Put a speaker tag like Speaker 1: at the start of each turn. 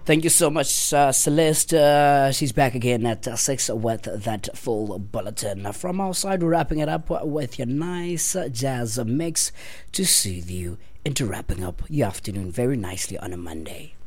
Speaker 1: Thank you so much, Celeste. She's back again at 6 with that full bulletin. From our side, we're wrapping it up with your nice jazz mix to soothe you into wrapping up your afternoon very nicely on a Monday.